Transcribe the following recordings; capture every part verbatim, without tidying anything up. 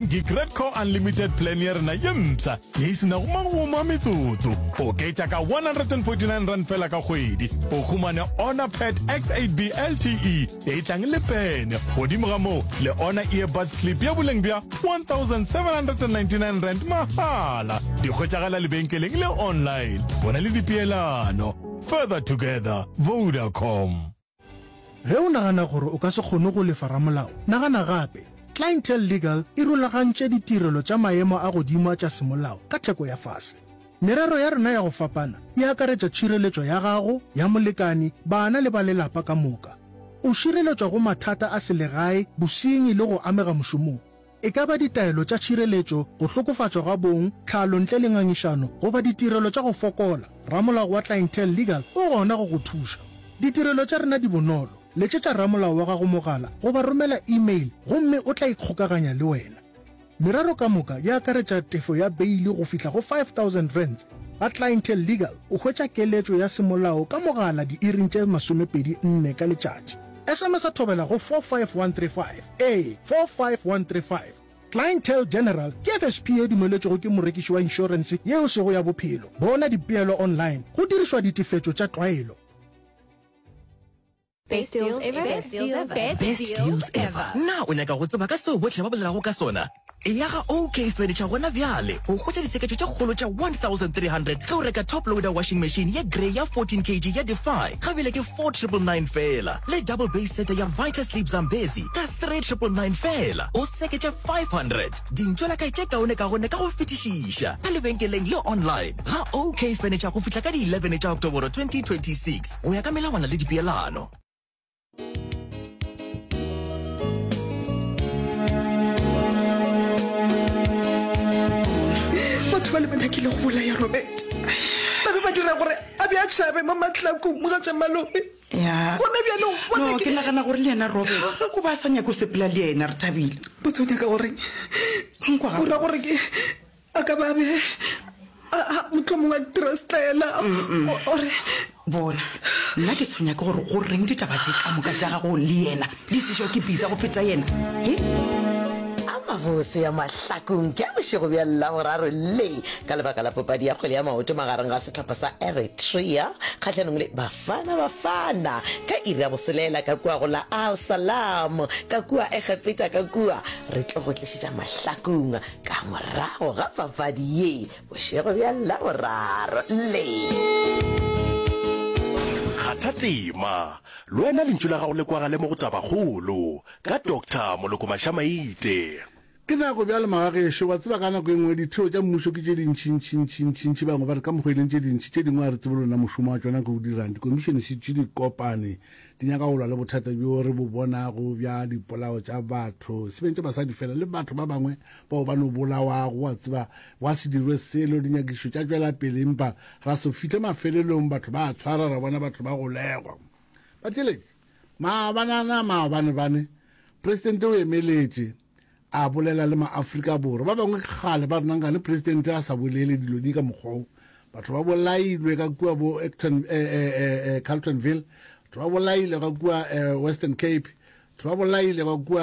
gig Redco Unlimited plan ya rena ye mpsa ye isina go magoma metsotso o ketša ka one hundred forty-nine rand fela ka kgwedi o khumane Honor Pad X eight B L T E e tlang le pene godimo ga mo le Honor earbuds clip ya boleng bja one thousand seven hundred ninety-nine rand mahala di khwetšagala lebenkeleng le online bona le dipeelano further together Vodacom. Ge o nagana gore o ka se kgone go lefa ramolao nagana gape Clientele Legal e rulagantše ditirelo tša maemo a godimo tša semolao ka theko ya fase. Merero ya rena ya go fapana e akaretša tšhireletšo ya gago ya molekani bana le ba lelapa ka moka. O šireletšwa go mathata a selegae bosenyi le go amega mošomong. E ka ba ditaelo tša tšhireletšo go hlokofatšwa ga bong tlhalo ntle le ngangišano goba ditirelo tša go fokola. Ramolao wa Clientele Legal o gona go go thuša. Ditirelo tša rena di bonolo. Letšetša ramolao wa gago mogala goba romela email gomme o tla ikgokaganya le wena. Merero ka moka ya akaretša tefo ya beili go fihla go five thousand rands. Ga Clientele Legal o hwetša keletšo ya semolao ka mogala di iring tše masomepedi nne ka letšatši. S M S a thobela go four five one three five a four five one three five. Clientele General ke F S P e dumeletšego ke morekiši wa insurance yeo sego ya bophelo. Bona dipeelo online go dirišwa ditefetšo tša tlwaelo. Best deals ever. Best deals ever. Best deals ever. Na o nyaka go tseba ka seo botlhe ba bolelago ka sona. E ya ga OK Furniture gona bjale go khotša ditsheketšo tša kgolo tša one thousand three hundred ge o reka top loader washing machine ya grey ya fourteen kilograms ya Defy gabile ke four thousand nine hundred fela le double base set ya Vita Sleep Zambezi ka three thousand nine hundred fela o seketša five hundred dintšwela ka tše kaone ka gone ka go fetišiša ka lebenkeleng le online ga OK Furniture go fihla ka di eleven tša October twenty twenty-six o ya ka melawana le dipeelano. Batho ba le banakile go bolaya Robert ba be ba dira gore a be a tšhabe mo matlakong mo ga tša malome ya gona bjalo no ke nagana gore le ena Robert o ba sa nyako sepela le ena re thabile botse o nyaka gore o ra gore ke a ka ba be a motho mongwe a dira stela ore bona nna ke tshwenya ke gore go reng ditaba tše ka moka tša gago le ena di sešo ke bisa go feta yena mabose ya mahlakong ke a bošego bja laboraro le ka lebaka la popadi ya kgwele ya maoto magareng ga setlhopha sa Eritrea kgatlhanong le Bafana Bafana ka iri ya boselela ka kua go la Al Salam ka kua Egepeta ka kua re tlo go tlišetša mahlakong ka morago ga papadi ye bošego bja laboraro le Kgathatima le wena lentšu la gago le kwagale mo go tabakgolo ka Doctor Moloko Mashamaite. Ke nako bja le magagešo wa tseba ka nako e nngwe ditheo tša mmušo ke tše dintšintšintšintšintši bangwe ba re ka mokgweleng tše dintši tše dingwe a re tsebolona mošomo wa tšona ke go dirang dikomišene tše dikopane di nyaka go lwa le bothata bjo re bo bonago bja dipolao tša batho sebeng tše basadi fela le batho ba bangwe bao ba no bolawago wa tseba wa se dirwe selo dinyakišo tša tšwela pele empa ra se fihle mafelelong batho ba tshwara ra bona batho ba go legwa ba tšeletše maabanana maabanebane presidente o emeletše a bolela le ma-Afrika Borwa ba bangwe kgale ba renang ka le presidente a sa bolele dilo di ka mokgwao batho ba bolailwe ka kua bo Carltonville batho ba bolaile ka kua Western Cape batho ba bolaile ka kua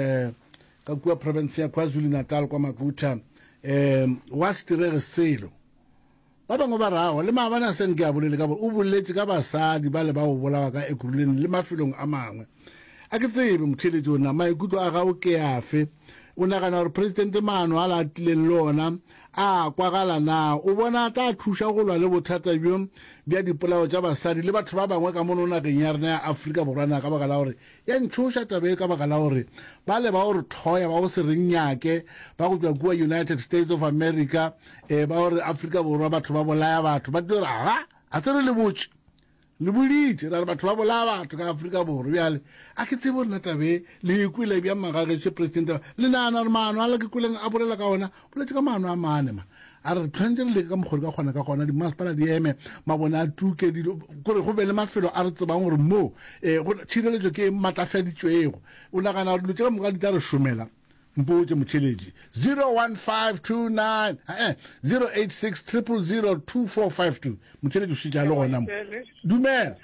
ka kua province ya KwaZulu Natal kwa Maputo um wa setirege selo ba bangwe ba rago le maabane a seng ke a bolele ka gore o boletse ka basadi ba le ba go bolawa ka Ekurhuleni le mafelong a mangwe a ke tsebe motheletši ona maikutlo a gago ke afe o nagana gore presidente maano a latileng le ona a kwagala na o bona tla thuša go lwa le bothata bjo bja dipolao tša basadi le batho ba bangwe ka mono nageng ya rena ya Afrika Borwa na ka baka la gore ya ntšhoša tabe ka baka la gore ba le ba gore thoya ba go se rennyake ba go tšwa kua United States of America um ba gore Afrika Borwa batho ba bolaya batho ba dire aga a tsere le botse le boditše ra re batho ba bolaya batho ka Afrika Borwa bjale a ke tsebe gore natabe le ikwele bja magagetše presidente le naana gore maano a le ke kweleng a bolela ka ona boletse ka maano a mane ma a re tshwanetse re leke ka mokgori ka kgona ka gona dimasepala di eme mabone a tuke kore go be le mafelo a re tsebang gore mo um tšhireletšo ke matlafaditšwego o nagana gore dilo tše ka moka di tla re šomela mpotse motheletši zero one five two nine zero eight six triple zero two four five two motheletši o šitša le gona mo dumela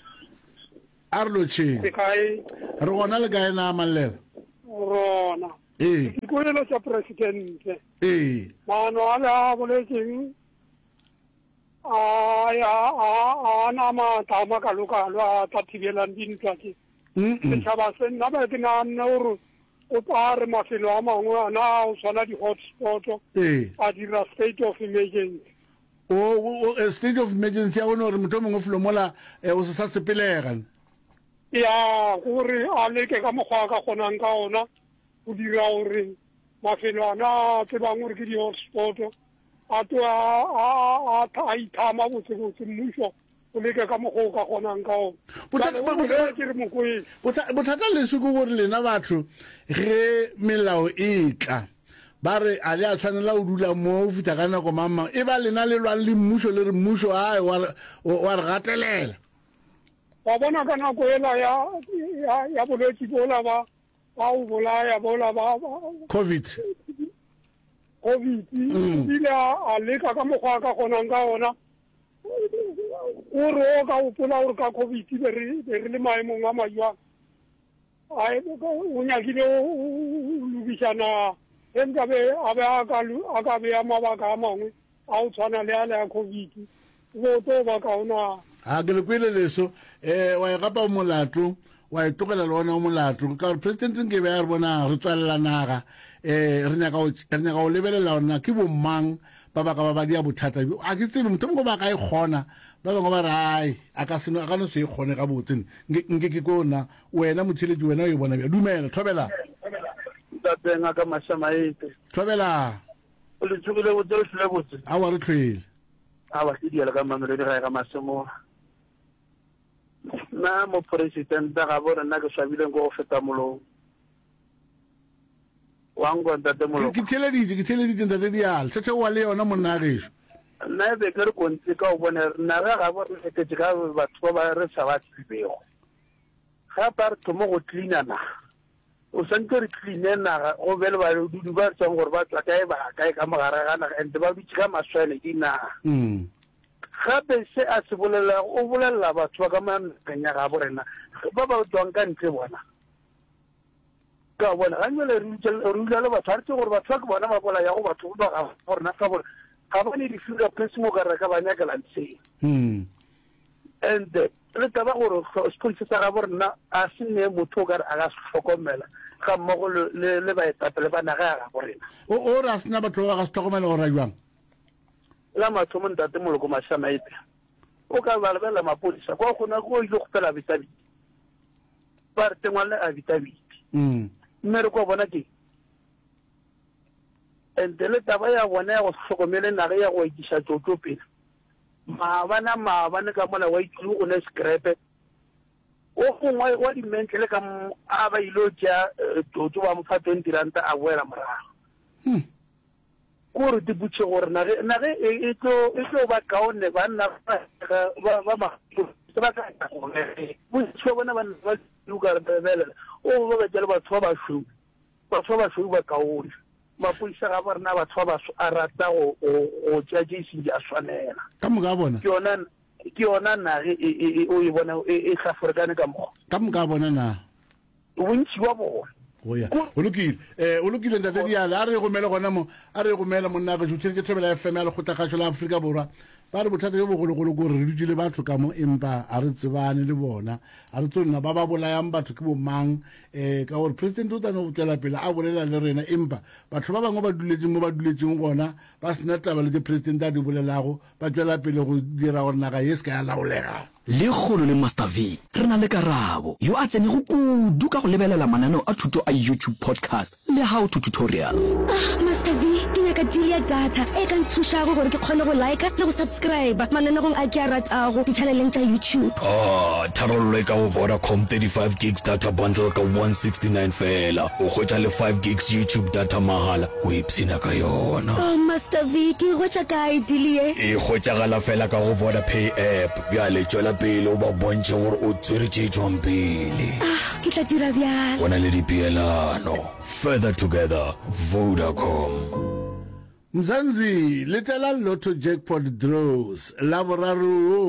a re lotšheng re gona le kae na mallela rona eh dikoelo tsa presidente eh maano a la boletseng a ya a na ma tama ka lokalo a tla thibelang dintwa ke setšhaba se nna ba ke naanne gore o pare mafelo a mangwe ana o tshwana di-hotspot a dira state of emergency o state of emergency ya gone gore motho o mongwe felo mola o se sa sepelega ya gore a leke ka mokgwa ka kgonang ka ona go dira gore mafelo ana tse bangwe gore ke di-hotspot a to a ithama botsebotse mmuso o leke ka mokgwa o ka kgonang ka ona ke re mokwedi bothata leso ke gore lena batho ge melao e tla ba re a le a tshwanela o dula mo o fita ka nako mamang e ba lena le lwang le mmuso le re mmuso ae wa re gatelela wa bona ka nako ela ya bolwetse bola ba o bolaya bola ba covid covid ile a leka ka mokgwa ka kgonang ka ona o re o ka opola gore ka covid be re le maemong a majwang o nyakile o lokišana e nkabe a be a ka beya mabaka a mangwe a o tshwana le a le ya covid o tlo ba kaona a ke le kwele leso um wa e gapa molato wa e tlogela le ona o molato ka gore presidente nke be ya re bona re tswalela naga um re nyaka go lebelela ona ke bomang ba baka ba badia bothata a ke tsebe motho mongwe ba ka e kgona ba bangwe ba re ai a ka no se e kgone ka botsene nke ke kona wena motheletši wena o e bona bja dumela thobela tatenga ka Mashamaite thobela o le tsogile botse le hlile botse a wa re tlhwele a ba se diela ka mamelodi ga e ka masemo na mo president ga bo rena ke swabileng go feta molong wa ngo ntate molong ke theleditse ke theleditse ntate dial tshetse wa le yona monna geso nna be ke re kontse ka o bona nna ga ga bo re tetse ka batho ba re sa ba tsibego ga ba re tomo go cleanana o santse re cleane naga go bele ba dudu ba tsang gore ba tla kae ba kae ka mogare ga naga ente ba dutse ka maswele di naga gape se a se bolela o bolela batho ba ka manakeng ya ga borena ba ba tswang ka ntle bona ka bona ga nngwe re utlwa le batho a re tse gore batho ba ke bona ba bola ya go batho ba ga borena ka gore ga ba ne di-fingerprints mo ka reka ba nyakela ntsheng and le taba gore sepodisi sa ga borena a se nne motho o kare a ka se tlhokomela ga mmogo le baetapele ba naga ya ga borena o re a sena batho ba ga se tlhokomela gore a jwang la mathomo ntate moloko Mashamaite o ka ba lebelela mapodisa kwa gona go ile go fela bitabiti ba re tengwa le a bitabiti mme re kwa bona ke ente le taba ya bona ya go hlokomele naga ya go ikisa tlotlo pele maabana maabane ka mola wa itlu o ne scrape o gongwe wa dimentle le ka a ba ilo tja tlotlo ba mo fa twenty ranta a boela morago gore di butse gore nage nage e tlo e tlo ba kaone ba nna ba ba ma ba ka go ne bo tshwa bona ba ba luka re bele o ba ba jela batho ba shu batho ba shu ba kaone mapuisa ga ba rena batho ba a rata go go tja jisi ja swanela ka mo ga bona ke yona ke yona nage e o e bona e ga forkane ka mo ka mo ga bona na o ntsi wa bona o ya o lokile eh o lokile ntate diala a re go mele gona mo a re go mele monna ga jutse ke thobela F M ya le go tla la Afrika borwa ba re bothata jo bogolo golo go re re dile batho ka mo empa a re tsebane le bona a re tsona ba ba bolayang batho ke bo mang eh ka gore president o tla no tsela pele a bolela le rena empa batho ba bangwe ba duletseng mo ba duletseng gona ba sena taba le president a di bolelago ba tsela pele go dira gore naga ye se ka ya laolega le kgolo le Master V re na le karabo yo a tsene go kudu ka go lebelela mananeo a thuto a YouTube podcast le how to tutorials ah Master V ke nyaka deal ya data e ka nthuša go gore ke kgone go like le go subscribe mananeo a ke a ratago di channeleng tša YouTube ah tharollo ka go Vodacom thirty-five gigs data bundle ka one sixty-nine fela o gotsa le five gigs YouTube data mahala o ipsina ka yona oh Master V ke gotsa kae deal ye e gotsa gala fela ka go Vodapay app ya le tswela pele o ba bontshe gore o tswere tšejwang pele ah ke tla dira bjalo bona le dipeelano further together Vodacom Mzansi letela lotto jackpot draws la boraro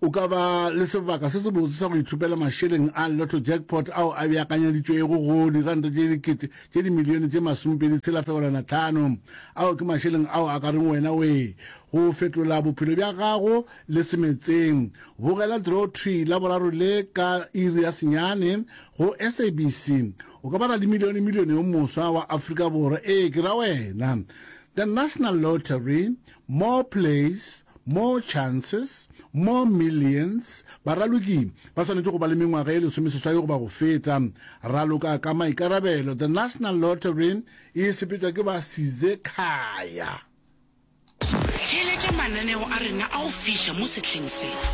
o ka ba le sebaka se se botse sa go ithupela masheleng a lotto jackpot ao a beakanyeditšwego go diranta tše dikete tše dimilione tše masomepedi tshela fegelwana tlhano ao ke masheleng ao a ka reng wena we go fetola bophelo bja gago le semetseng bogela draw tree la boraro le ka iri ya senyane go S A B C o ka bara le milione milione yo moswa wa Afrika Borwa e ke ra wena. The National Lottery, more plays, more chances, more millions. Baraluki ba tshwanetse go ba le mengwaga e lesomeseswai go ba go feta raloka ka maikarabelo. The National Lottery e sepetšwa ke ba Size Khaya. Theletša mananeo a rena a o fiša mo setlheng se.